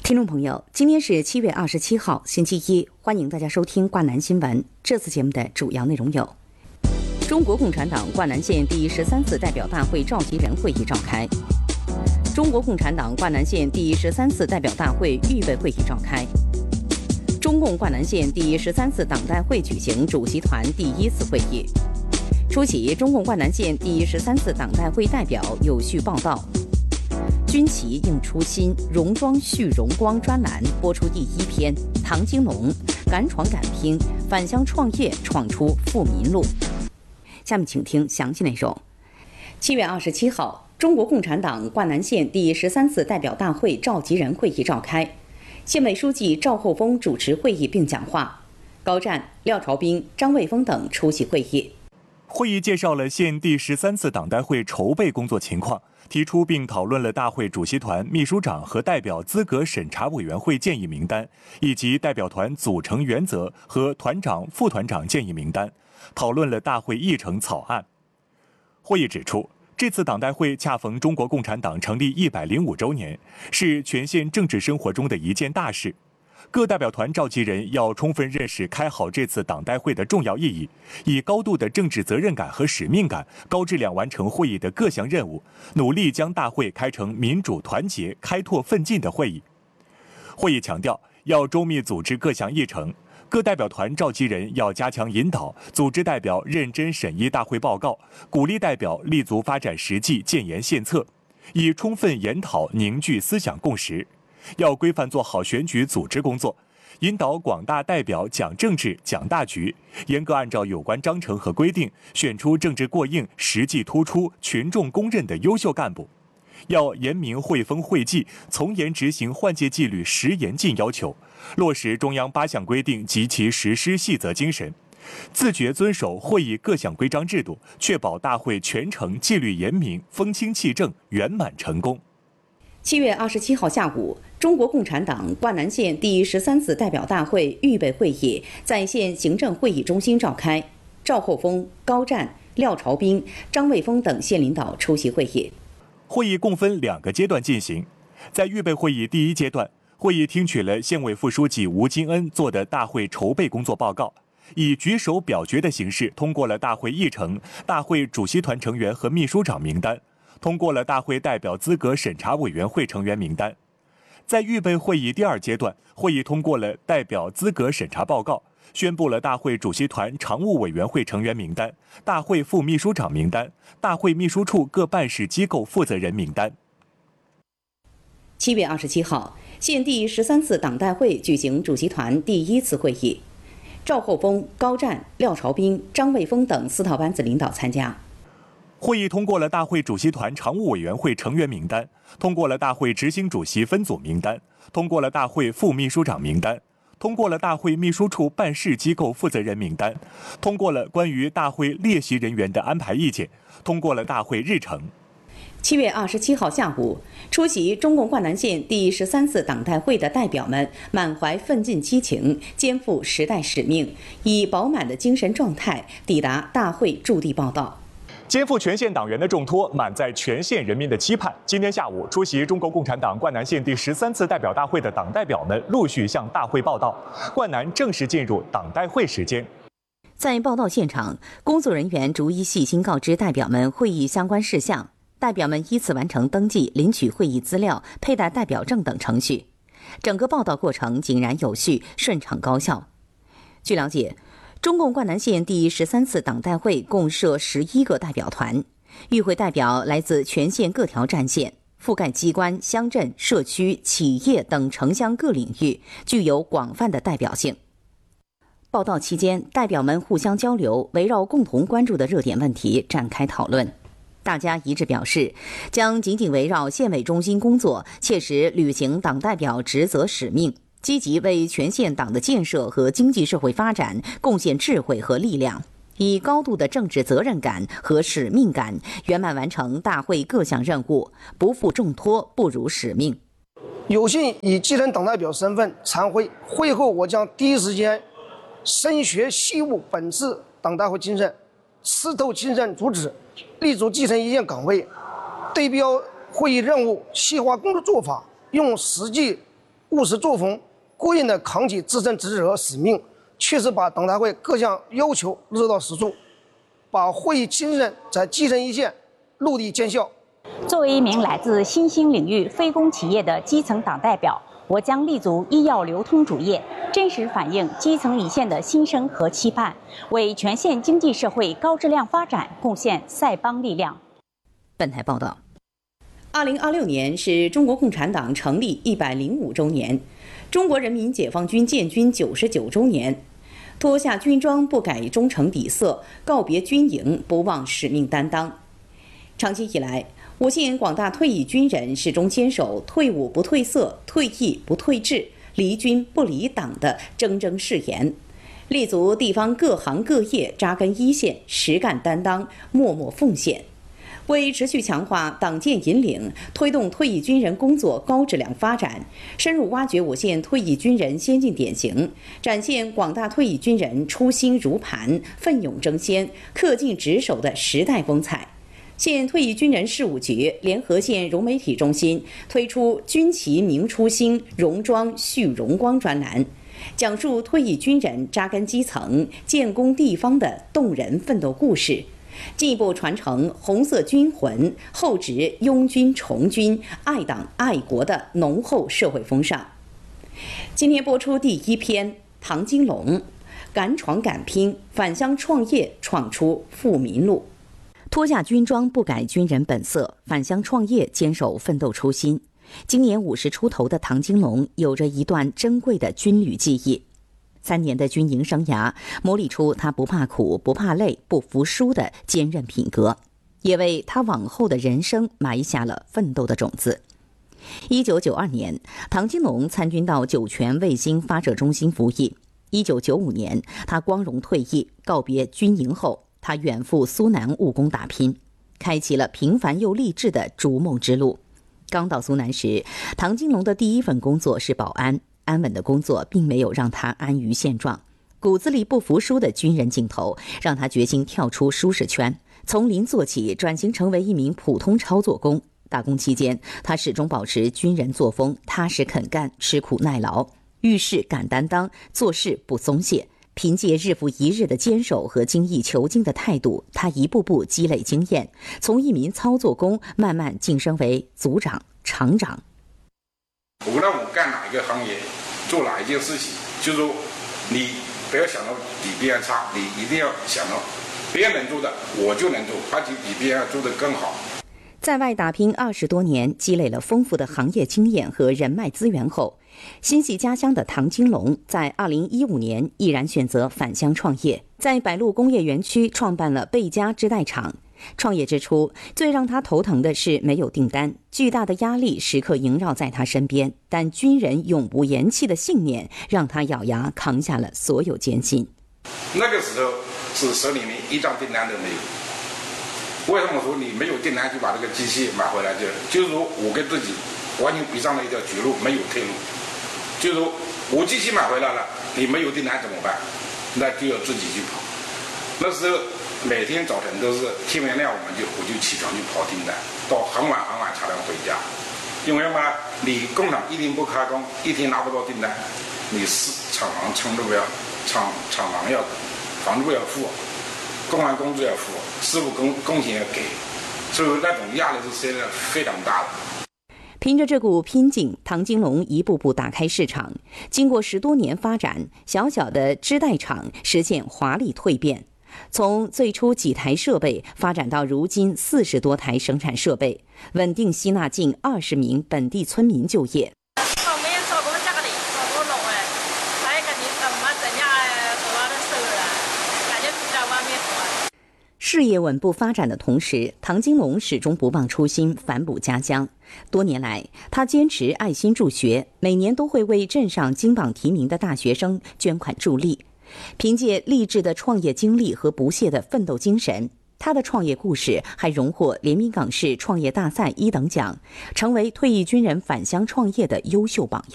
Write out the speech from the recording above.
听众朋友，今天是7月27号，星期一，欢迎大家收听挂南新闻。这次节目的主要内容有：中国共产党挂南县第13次代表大会召集人会议召开；中国共产党挂南县第13次代表大会预备会议召开；中共挂南县第13次党代会举行主席团第1次会议。出席中共挂南县第13次党代会代表有序报道。军旗应初心，戎装续荣光专栏播出第1篇，唐金龙敢闯敢拼，返乡创业闯出富民路。下面请听详细内容。7月27号，中国共产党挂南县第13次代表大会召集人会议召开，县委书记赵厚丰主持会议并讲话，高湛、廖朝斌、张卫峰等出席会议。 会议介绍了县第13次党代会筹备工作情况，提出并讨论了大会主席团、秘书长和代表资格审查委员会建议名单，以及代表团组成原则和团长、副团长建议名单，讨论了大会议程草案。会议指出，这次党代会恰逢中国共产党成立105周年，是全县政治生活中的一件大事。各代表团召集人要充分认识开好这次党代会的重要意义，以高度的政治责任感和使命感，高质量完成会议的各项任务，努力将大会开成民主团结、开拓奋进的会议。会议强调，要周密组织各项议程，各代表团召集人要加强引导，组织代表认真审议大会报告，鼓励代表立足发展实际、建言献策，以充分研讨凝聚思想共识。要规范做好选举组织工作，引导广大代表讲政治、讲大局，严格按照有关章程和规定，选出政治过硬、实际突出、群众公认的优秀干部。要严明会风会纪，从严执行换届纪律10严禁要求，落实中央8项规定及其实施细则精神，自觉遵守会议各项规章制度，确保大会全程纪律严明、风清气正、圆满成功。 7月27号下午，中国共产党挂南县第13次代表大会预备会议在县行政会议中心召开，赵厚丰、高湛、廖朝斌、张卫峰等县领导出席会议。 会议共分2个阶段进行。在预备会议第1阶段，会议听取了县委副书记吴金恩做的大会筹备工作报告，以举手表决的形式通过了大会议程、大会主席团成员和秘书长名单，通过了大会代表资格审查委员会成员名单。在预备会议第2阶段，会议通过了代表资格审查报告，宣布了大会主席团常务委员会成员名单、大会副秘书长名单、大会秘书处各办事机构负责人名单。 7月27号，县第13次党代会举行主席团第1次会议，赵厚丰、高湛、廖朝斌、张卫峰等4套班子领导参加。 会议通过了大会主席团常务委员会成员名单，通过了大会执行主席分组名单，通过了大会副秘书长名单，通过了大会秘书处办事机构负责人名单，通过了关于大会列席人员的安排意见，通过了大会日程。 7月27号下午，出席中共挂南县第13次党代会的代表们满怀奋进激情，肩负时代使命，以饱满的精神状态抵达大会驻地报道。 肩负全县党员的重托，满载全县人民的期盼。今天下午，出席中国共产党挂南县第13次代表大会的党代表们陆续向大会报到，挂南正式进入党代会时间。 在报到现场，工作人员逐一细心告知代表们会议相关事项，代表们依次完成登记、领取会议资料、佩戴代表证等程序。整个报到过程井然有序、顺畅高效。据了解，中共挂南县第13次党代会共设11个代表团，与会代表来自全县各条战线，覆盖机关、乡镇、社区、企业等城乡各领域，具有广泛的代表性。报到期间，代表们互相交流，围绕共同关注的热点问题展开讨论。大家一致表示，将紧紧围绕县委中心工作，切实履行党代表职责使命，积极为全县党的建设和经济社会发展贡献智慧和力量，以高度的政治责任感和使命感，圆满完成大会各项任务，不负重托，不辱使命。 有幸以基层党代表身份参会，会后我将第一时间深学细悟本次党代会精神，吃透精神主旨，立足基层一线岗位，对标会议任务，细化工作做法，用实际务实作风，过硬地扛起自身职责和使命，确实把党代会各项要求落到实处，把会议精神在基层一线落地见效。 作为一名来自新兴领域非公企业的基层党代表，我将立足医药流通主业，真实反映基层一线的心声和期盼，为全县经济社会高质量发展贡献丐帮力量。 本台报道，2026年是中国共产党成立105周年，中国人民解放军建军99周年。脱下军装不改忠诚底色，告别军营不忘使命担当。长期以来，我县广大退役军人始终坚守退伍不褪色、退役不退志、离军不离党的铮铮誓言，立足地方各行各业，扎根一线，实干担当，默默奉献。为持续强化党建引领，推动退役军人工作高质量发展，深入挖掘我县退役军人先进典型，展现广大退役军人初心如磐、奋勇争先、恪尽职守的时代风采。县退役军人事务局联合县融媒体中心推出“军旗明初心，戎装续荣光”专栏，讲述退役军人扎根基层、建功地方的动人奋斗故事，进一步传承红色军魂，厚植拥军崇军、爱党爱国的浓厚社会风尚。今天播出第1篇《唐金龙》，敢闯敢拼，返乡创业，闯出富民路。脱下军装不改军人本色，返乡创业坚守奋斗初心。今年50出头的唐金龙有着一段珍贵的军旅记忆。3年的军营生涯磨砺出他不怕苦、不怕累、不服输的坚韧品格，也为他往后的人生埋下了奋斗的种子。1992年，唐金龙参军到酒泉卫星发射中心服役。1995年，他光荣退役，告别军营后，他远赴苏南务工打拼，开启了平凡又励志的逐梦之路。刚到苏南时，唐金龙的第一份工作是保安，安稳的工作并没有让他安于现状，骨子里不服输的军人劲头让他决心跳出舒适圈，从零做起，转型成为一名普通操作工。打工期间，他始终保持军人作风，踏实肯干，吃苦耐劳，遇事敢担当，做事不松懈。凭借日复一日的坚守和精益求精的态度，他一步步积累经验，从一名操作工慢慢晋升为组长、厂长。 无论我干哪一个行业，做哪一件事情，就是说你不要想到比别人差，你一定要想到别人能做的我就能做，而且比别人做得更好。 在外打拼20多年，积累了丰富的行业经验和人脉资源后，心系家乡的唐金龙在2015年毅然选择返乡创业，在百鹿工业园区创办了贝佳织带厂。创业之初，最让他头疼的是没有订单，巨大的压力时刻萦绕在他身边，但军人永不言弃的信念让他咬牙扛下了所有艰辛。 那个时候是手里面一张订单都没有。为什么说你没有订单就把这个机器买回来？就是说我跟自己完全逼上了一条绝路，没有退路。就是说我机器买回来了，你没有订单怎么办？那就要自己去跑。那时候每天早晨都是天没亮我就起床去跑订单，到很晚才能回家。因为嘛，你工厂一天不开工，一天拿不到订单，你厂房撑都不要，厂房要房租要付，工人工资要付，师傅工钱要给，所以那种压力是现在非常大的。 凭着这股拼劲，唐金龙一步步打开市场。经过10多年发展，小小的织带厂实现华丽蜕变，从最初几台设备发展到如今40多台生产设备，稳定吸纳近20名本地村民就业。事业稳步发展的同时，唐金龙始终不忘初心，反哺家乡。多年来，他坚持爱心助学，每年都会为镇上金榜题名的大学生捐款助力。凭借励志的创业经历和不懈的奋斗精神，他的创业故事还荣获连云港市创业大赛1等奖，成为退役军人返乡创业的优秀榜样。